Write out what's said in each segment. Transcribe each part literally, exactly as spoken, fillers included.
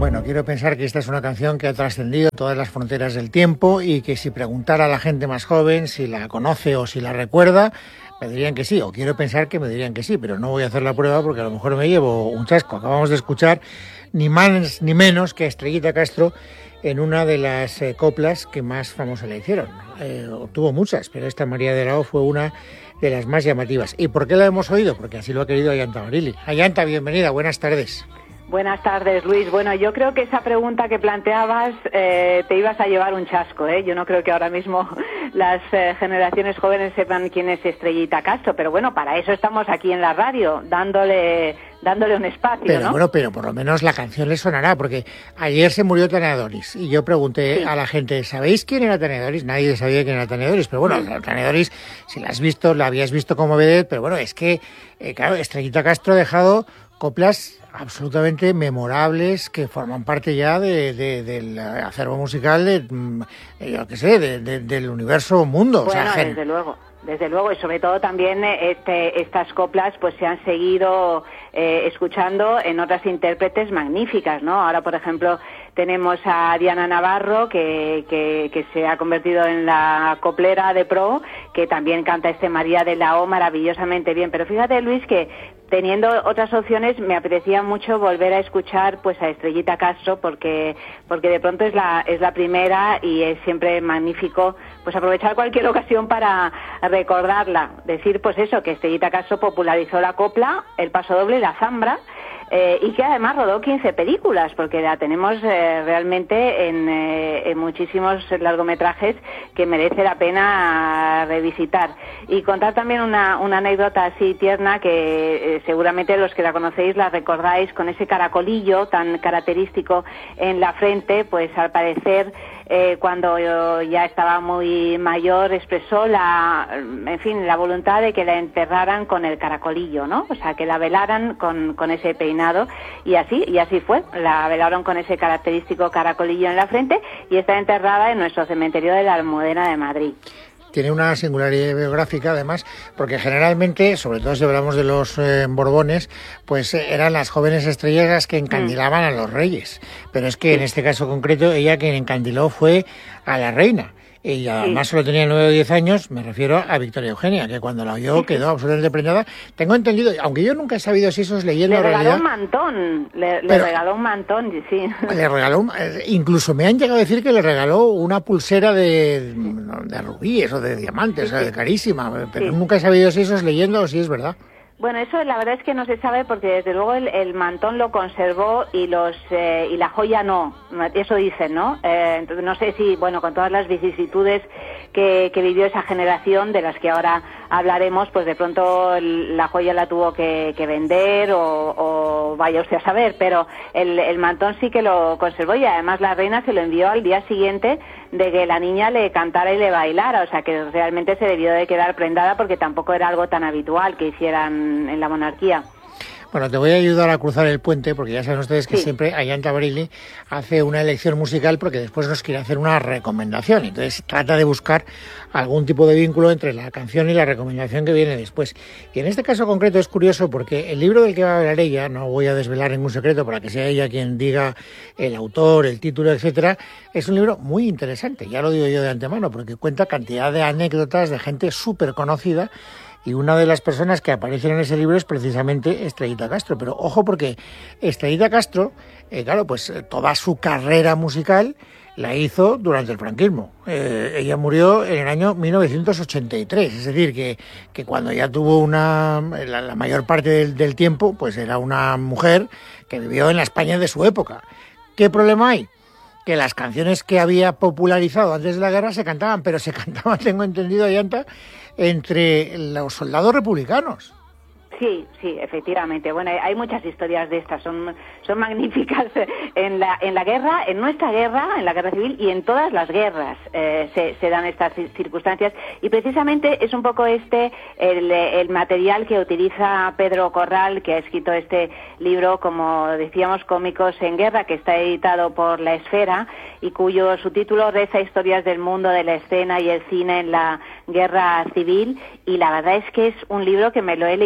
Bueno, quiero pensar que esta es una canción que ha trascendido todas las fronteras del tiempo y que si preguntara a la gente más joven si la conoce o si la recuerda, me dirían que sí, o quiero pensar que me dirían que sí, pero no voy a hacer la prueba porque a lo mejor me llevo un chasco. Acabamos de escuchar ni más ni menos que a Estrellita Castro en una de las eh, coplas que más famosa le hicieron. Eh, tuvo muchas, pero esta María de la O fue una de las más llamativas. ¿Y por qué la hemos oído? Porque así lo ha querido Ayanta Marili. Ayanta, bienvenida, buenas tardes. Buenas tardes, Luis. Bueno, yo creo que esa pregunta que planteabas eh, te ibas a llevar un chasco, ¿eh? Yo no creo que ahora mismo las eh, generaciones jóvenes sepan quién es Estrellita Castro, pero bueno, para eso estamos aquí en la radio, dándole dándole un espacio, pero, ¿no? Bueno, pero por lo menos la canción le sonará, porque ayer se murió Tania Doris y yo pregunté sí. a la gente, ¿sabéis quién era Tania Doris? Nadie sabía quién era Tania Doris, pero bueno, sí. Tania Doris, si la has visto, la habías visto como vedette, pero bueno, es que, eh, claro, Estrellita Castro ha dejado coplas absolutamente memorables que forman parte ya de, de, del acervo musical de, yo qué sé, de, de, del universo mundo. Bueno, o sea, desde luego. Desde luego, y sobre todo también este, estas coplas pues se han seguido eh, escuchando en otras intérpretes magníficas, ¿no? Ahora, por ejemplo, tenemos a Diana Navarro, que, que, que se ha convertido en la coplera de pro, que también canta este María de la O maravillosamente bien. Pero fíjate, Luis, que teniendo otras opciones me apetecía mucho volver a escuchar pues a Estrellita Castro, porque porque de pronto es la es la primera y es siempre magnífico pues aprovechar cualquier ocasión para recordarla, decir pues eso, que Estrellita Castro popularizó la copla, el paso doble y la zambra, eh, y que además rodó quince películas, porque la tenemos eh, realmente en, eh, en muchísimos largometrajes que merece la pena revisitar. Y contar también una, una anécdota así tierna que eh, seguramente los que la conocéis la recordáis, con ese caracolillo tan característico en la frente, pues al parecer eh, cuando yo ya estaba muy mayor expresó la, en fin, la voluntad de que la enterraran con el caracolillo, ¿no? O sea, que la velaran con, con ese peinado, y así, y así fue, la velaron con ese característico caracolillo en la frente y está enterrada en nuestro cementerio de la Almudena de Madrid. Tiene una singularidad biográfica, además, porque generalmente, sobre todo si hablamos de los eh, Borbones, pues eh, eran las jóvenes estrellas las que encandilaban mm. a los reyes. Pero es que sí. en este caso concreto, ella quien encandiló fue a la reina. Y además sí. solo tenía nueve o diez años, me refiero a Victoria Eugenia, que cuando la oyó quedó absolutamente prendada. Tengo entendido, aunque yo nunca he sabido si eso es leyenda o realidad. Le regaló un mantón, le, le regaló un mantón, sí. Le regaló, un, incluso me han llegado a decir que le regaló una pulsera de, de rubíes o de diamantes, sí, sí. de carísima, pero sí. nunca he sabido si eso es leyenda o si es verdad. Bueno, eso la verdad es que no se sabe, porque desde luego el, el mantón lo conservó y los eh, y la joya no, eso dicen, ¿no? Eh, entonces no sé si, bueno, con todas las vicisitudes que, que vivió esa generación de las que ahora hablaremos, pues de pronto la joya la tuvo que, que vender o, o vaya usted a saber, pero el, el mantón sí que lo conservó, y además la reina se lo envió al día siguiente de que la niña le cantara y le bailara, o sea que realmente se debió de quedar prendada, porque tampoco era algo tan habitual que hicieran en la monarquía. Bueno, te voy a ayudar a cruzar el puente, porque ya saben ustedes que sí. siempre Ayanta Marili hace una elección musical porque después nos quiere hacer una recomendación. Entonces trata de buscar algún tipo de vínculo entre la canción y la recomendación que viene después. Y en este caso concreto es curioso porque el libro del que va a hablar ella, no voy a desvelar ningún secreto para que sea ella quien diga el autor, el título, etcétera, es un libro muy interesante, ya lo digo yo de antemano, porque cuenta cantidad de anécdotas de gente súper conocida. Y una de las personas que aparecen en ese libro es precisamente Estrellita Castro. Pero ojo, porque Estrellita Castro, eh, claro, pues toda su carrera musical la hizo durante el franquismo. Eh, ella murió en el año mil novecientos ochenta y tres, es decir, que, que cuando ya tuvo una la, la mayor parte del, del tiempo, pues era una mujer que vivió en la España de su época. ¿Qué problema hay? Que las canciones que había popularizado antes de la guerra se cantaban, pero se cantaban, tengo entendido, Ayanta, entre los soldados republicanos. Sí, sí, efectivamente. Bueno, hay muchas historias de estas, son son magníficas en la en la guerra, en nuestra guerra, en la guerra civil y en todas las guerras eh, se, se dan estas circunstancias, y precisamente es un poco este el, el material que utiliza Pedro Corral, que ha escrito este libro, como decíamos, Cómicos en Guerra, que está editado por La Esfera y cuyo subtítulo reza Historias del mundo de la escena y el cine en la guerra civil, y la verdad es que es un libro que me lo he leído con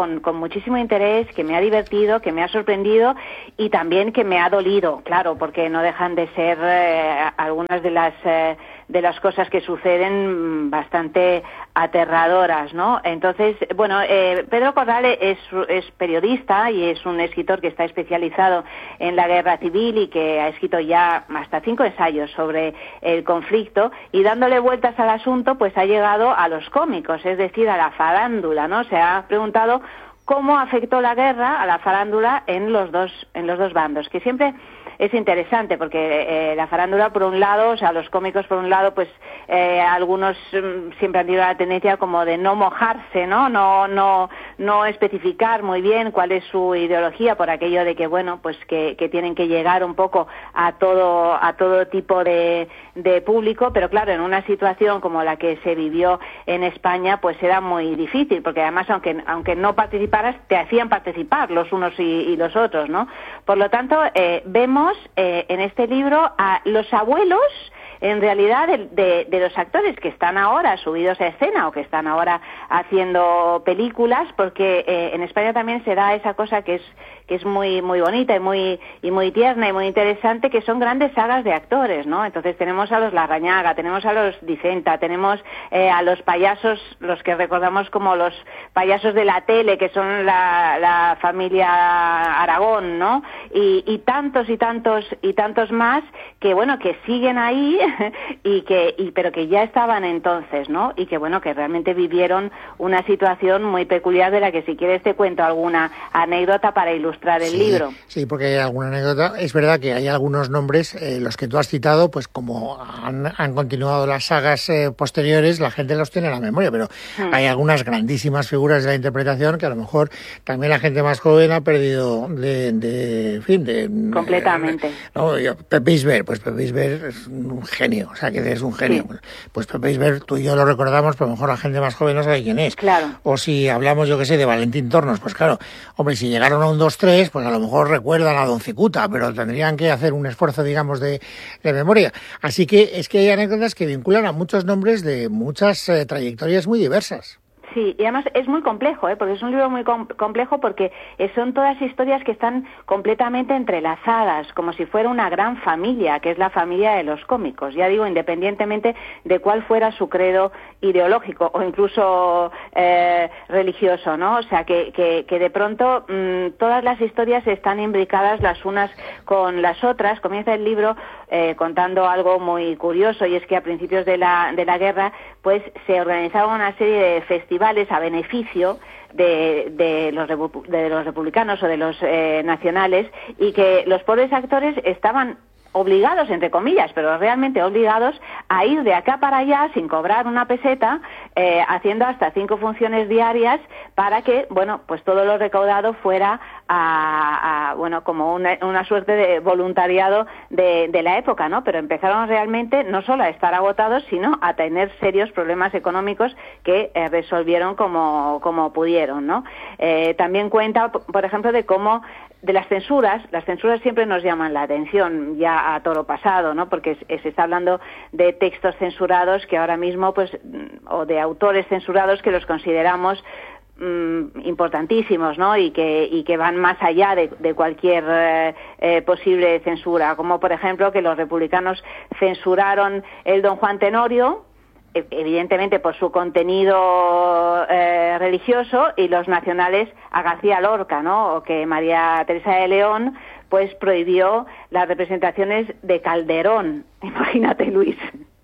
con, con muchísimo interés, que me ha divertido, que me ha sorprendido y también que me ha dolido, claro, porque no dejan de ser eh, algunas de las eh, de las cosas que suceden bastante aterradoras, ¿no? Entonces, bueno, eh, Pedro Corral es, es periodista y es un escritor que está especializado en la guerra civil y que ha escrito ya hasta cinco ensayos sobre el conflicto, y dándole vueltas al asunto, pues ha llegado a los cómicos, es decir, a la farándula, ¿no? Se ha preguntado cómo afectó la guerra a la farándula en los dos, en los dos bandos, que siempre es interesante porque eh, la farándula por un lado, o sea, los cómicos por un lado, pues eh, algunos mm, siempre han tenido la tendencia como de no mojarse, ¿no? No, no, no especificar muy bien cuál es su ideología, por aquello de que, bueno, pues que, que tienen que llegar un poco a todo, a todo tipo de, de público, pero claro, en una situación como la que se vivió en España, pues era muy difícil, porque además, aunque, aunque no participaras, te hacían participar los unos y, y los otros, ¿no? Por lo tanto, eh, vemos Eh, en este libro a los abuelos, en realidad, de, de, de los actores que están ahora subidos a escena o que están ahora haciendo películas, porque eh, en España también se da esa cosa que es que es muy muy bonita y muy y muy tierna y muy interesante, que son grandes sagas de actores, ¿no? Entonces tenemos a los Larrañaga, tenemos a los Dicenta, tenemos eh, a los payasos, los que recordamos como los payasos de la tele, que son la, la familia Aragón, ¿no? Y, y tantos y tantos y tantos más que, bueno, que siguen ahí y que y pero que ya estaban entonces, ¿no? Y que, bueno, que realmente vivieron una situación muy peculiar, de la que, si quieres, te cuento alguna anécdota para ilustrar el sí, libro. Sí, porque hay alguna anécdota. Es verdad que hay algunos nombres, eh, los que tú has citado, pues como han, han continuado las sagas eh, posteriores, la gente los tiene en la memoria, pero hmm. hay algunas grandísimas figuras de la interpretación que a lo mejor también la gente más joven ha perdido de, de en fin, de... Completamente. Eh, no, yo, Pepe Isbert, pues Pepe Isbert es un genio, o sea, que es un genio. Sí. Pues Pepe Isbert, tú y yo lo recordamos, pero a lo mejor la gente más joven no sabe quién es. Claro. O si hablamos, yo que sé, de Valentín Tornos, pues claro, hombre, si llegaron a un dos tres, pues a lo mejor recuerdan a Don Cicuta, pero tendrían que hacer un esfuerzo, digamos, de, de memoria. Así que es que hay anécdotas que vinculan a muchos nombres de muchas eh, trayectorias muy diversas. Sí, y además es muy complejo, ¿eh? Porque es un libro muy com- complejo porque son todas historias que están completamente entrelazadas, como si fuera una gran familia, que es la familia de los cómicos. Ya digo, independientemente de cuál fuera su credo ideológico o incluso eh, religioso, ¿no? O sea, que, que, que de pronto mmm, todas las historias están imbricadas las unas con las otras. Comienza el libro eh, contando algo muy curioso, y es que a principios de la, de la guerra, pues se organizaba una serie de festivales a beneficio de, de, los, de los republicanos o de los eh, nacionales, y que los pobres actores estaban obligados, entre comillas, pero realmente obligados a ir de acá para allá sin cobrar una peseta, eh, haciendo hasta cinco funciones diarias, para que, bueno, pues todo lo recaudado fuera a, a bueno, como una, una suerte de voluntariado de, de la época, ¿no? Pero empezaron realmente no solo a estar agotados, sino a tener serios problemas económicos que eh, resolvieron como, como pudieron, ¿no? Eh, también cuenta, por ejemplo, de cómo de las censuras, las censuras siempre nos llaman la atención ya a toro pasado, ¿no? Porque se, se está hablando de textos censurados que ahora mismo, pues, o de autores censurados que los consideramos mm, importantísimos, ¿no? Y que y que van más allá de, de cualquier eh, eh, posible censura, como por ejemplo que los republicanos censuraron el Don Juan Tenorio, evidentemente por su contenido eh, religioso, y los nacionales a García Lorca, ¿no? O que María Teresa de León pues prohibió las representaciones de Calderón. Imagínate, Luis.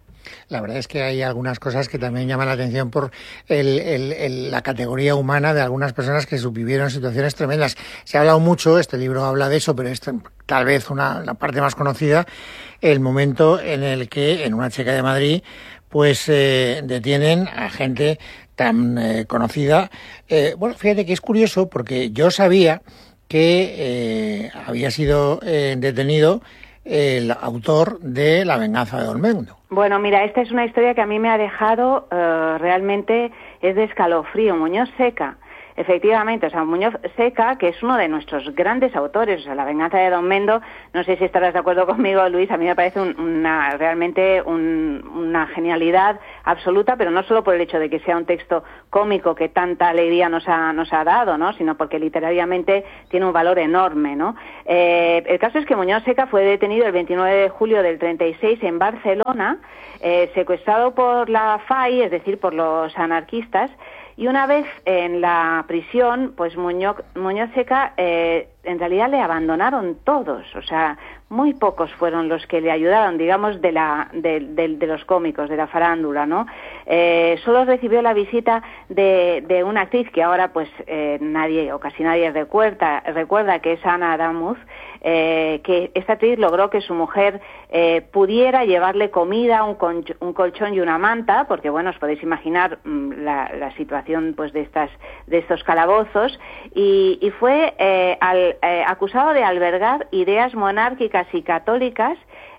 La verdad es que hay algunas cosas que también llaman la atención por el, el, el, la categoría humana de algunas personas que vivieron situaciones tremendas. Se ha hablado mucho, este libro habla de eso, pero es tal vez una, la parte más conocida, el momento en el que en una checa de Madrid pues eh, detienen a gente tan eh, conocida. Eh, bueno, fíjate que es curioso, porque yo sabía que eh, había sido eh, detenido el autor de La venganza de Dolmengo. Bueno, mira, esta es una historia que a mí me ha dejado uh, realmente, es de escalofrío. Muñoz Seca efectivamente, o sea, Muñoz Seca, que es uno de nuestros grandes autores, o sea, La venganza de Don Mendo, no sé si estarás de acuerdo conmigo, Luis, a mí me parece un, una, realmente un, una genialidad absoluta, pero no solo por el hecho de que sea un texto cómico que tanta alegría nos ha, nos ha dado, ¿no?, sino porque literariamente tiene un valor enorme, ¿no? Eh, el caso es que Muñoz Seca fue detenido el veintinueve de julio del treinta y seis en Barcelona, eh, secuestrado por la F A I, es decir, por los anarquistas, y una vez en la prisión, pues Muñoz, Muñoz Seca, eh, en realidad le abandonaron todos, o sea, muy pocos fueron los que le ayudaron, digamos, de la de, de, de los cómicos, de la farándula, ¿no? Eh, solo recibió la visita de, de una actriz que ahora, pues, eh, nadie o casi nadie recuerda, recuerda que es Ana Adamus, eh, que esta actriz logró que su mujer eh, pudiera llevarle comida, un, con, un colchón y una manta, porque, bueno, os podéis imaginar mmm, la, la situación, pues, de estas de estos calabozos, y, y fue eh, al, eh, acusado de albergar ideas monárquicas y católicas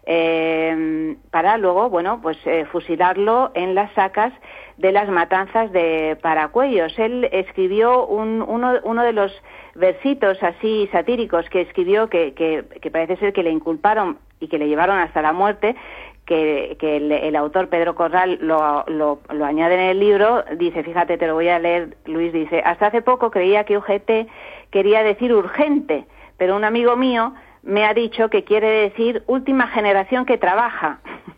eh, para luego, bueno, pues eh, fusilarlo en las sacas de las matanzas de Paracuellos. Él escribió un, uno, uno de los versitos así satíricos que escribió, que, que, que parece ser que le inculparon y que le llevaron hasta la muerte, que, que el, el autor Pedro Corral lo, lo, lo añade en el libro. Dice, fíjate, te lo voy a leer, Luis, dice: hasta hace poco creía que U G T quería decir urgente, pero un amigo mío me ha dicho que quiere decir última generación que trabaja.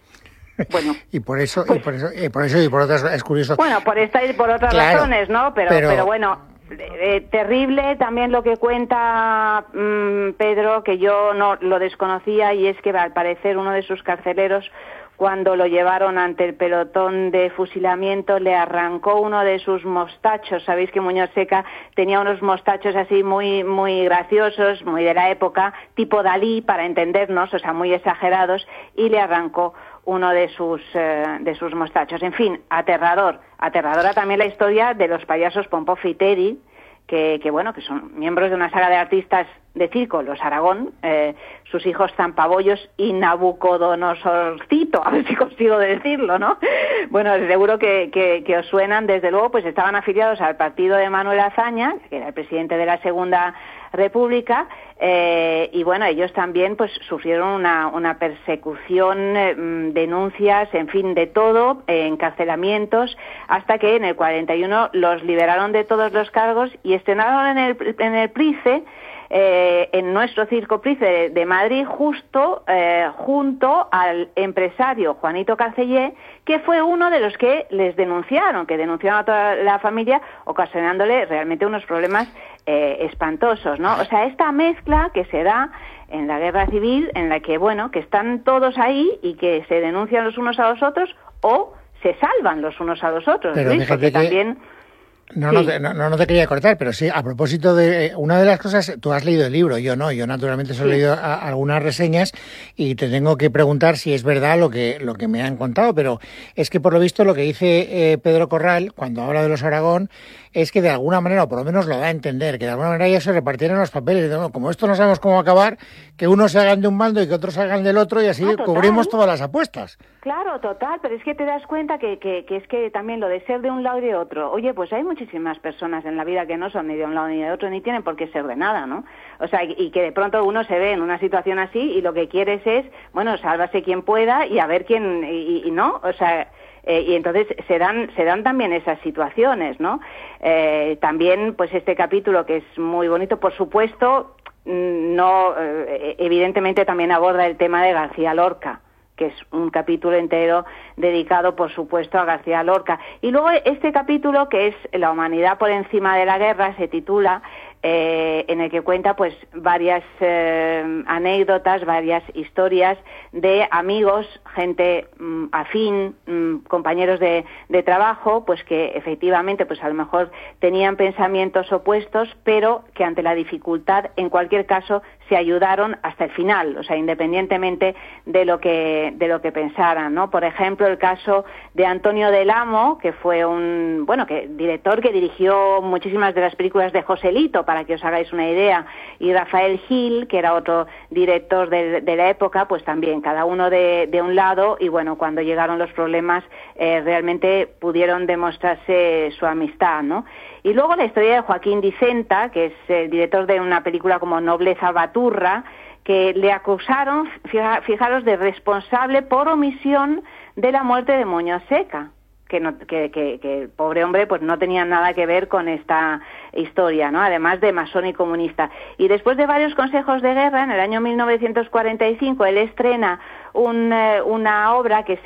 Bueno, y por eso, pues, y por eso, y por eso y por otras, es curioso. Bueno, por esta y por otras claro, razones, ¿no? Pero, pero, pero bueno, eh, terrible también lo que cuenta mmm, Pedro, que yo no lo desconocía, y es que al parecer uno de sus carceleros, cuando lo llevaron ante el pelotón de fusilamiento, le arrancó uno de sus mostachos. Sabéis que Muñoz Seca tenía unos mostachos así muy muy graciosos, muy de la época, tipo Dalí, para entendernos, o sea, muy exagerados, y le arrancó uno de sus eh, de sus mostachos. En fin, aterrador. Aterradora también la historia de los payasos Pompó y Teddy, que, que bueno, que son miembros de una saga de artistas de circo, los Aragón, eh, sus hijos Zampabollos y Nabucodonosorcito, a ver si consigo decirlo, ¿no? Bueno, seguro que, que, que os suenan. Desde luego, pues estaban afiliados al partido de Manuel Azaña, que era el presidente de la Segunda República, eh, y bueno, ellos también pues sufrieron una, una persecución, eh, denuncias, en fin, de todo, eh, encarcelamientos, hasta que en el cuarenta y uno los liberaron de todos los cargos y estrenaron en el, en el Price, Eh, en nuestro Circo Price de, de Madrid, justo eh, junto al empresario Juanito Carcellé, que fue uno de los que les denunciaron, que denunciaron a toda la familia, ocasionándole realmente unos problemas eh, espantosos, ¿no? O sea, esta mezcla que se da en la guerra civil, en la que, bueno, que están todos ahí y que se denuncian los unos a los otros o se salvan los unos a los otros. Pero Luis, porque que... también... No, sí. no, te, no, no te quería cortar, pero sí, a propósito de una de las cosas, tú has leído el libro, yo no, yo naturalmente solo sí. he leído a, algunas reseñas y te tengo que preguntar si es verdad lo que lo que me han contado, pero es que por lo visto lo que dice eh, Pedro Corral cuando habla de los Aragón es que de alguna manera, o por lo menos lo da a entender, que de alguna manera ya se repartieron los papeles, ¿no? Como esto no sabemos cómo va a acabar, que unos se hagan de un bando y que otros salgan del otro y así ah, cubrimos todas las apuestas. Claro, total, pero es que te das cuenta que, que, que es que también lo de ser de un lado y de otro, oye, pues hay muchísimas personas en la vida que no son ni de un lado ni de otro, ni tienen por qué ser de nada, ¿no? O sea, y, y que de pronto uno se ve en una situación así y lo que quieres es, bueno, sálvase quien pueda y a ver quién, y, y no, o sea... Eh, y entonces se dan, se dan también esas situaciones, ¿no? Eh, también, pues este capítulo que es muy bonito, por supuesto, no, eh, evidentemente también aborda el tema de García Lorca, que es un capítulo entero dedicado, por supuesto, a García Lorca. Y luego este capítulo, que es La humanidad por encima de la guerra, se titula, eh, en el que cuenta pues varias eh, anécdotas, varias historias de amigos, gente mm, afín, mm, compañeros de, de trabajo, pues que efectivamente pues a lo mejor tenían pensamientos opuestos, pero que ante la dificultad, en cualquier caso, se ayudaron hasta el final, o sea, independientemente de lo que de lo que pensaran, ¿no? Por ejemplo, el caso de Antonio del Amo, que fue un, bueno, que director que dirigió muchísimas de las películas de Joselito, para para que os hagáis una idea, y Rafael Gil, que era otro director de, de la época, pues también, cada uno de, de un lado, y bueno, cuando llegaron los problemas, eh, realmente pudieron demostrarse su amistad, ¿no? Y luego la historia de Joaquín Dicenta, que es el director de una película como Nobleza Baturra, que le acusaron, fijaros, de responsable por omisión de la muerte de Muñoz Seca. Que, no, que, que, que el pobre hombre pues no tenía nada que ver con esta historia, ¿no? Además de masón y comunista. Y después de varios consejos de guerra, en el año mil novecientos cuarenta y cinco, él estrena un, eh, una obra que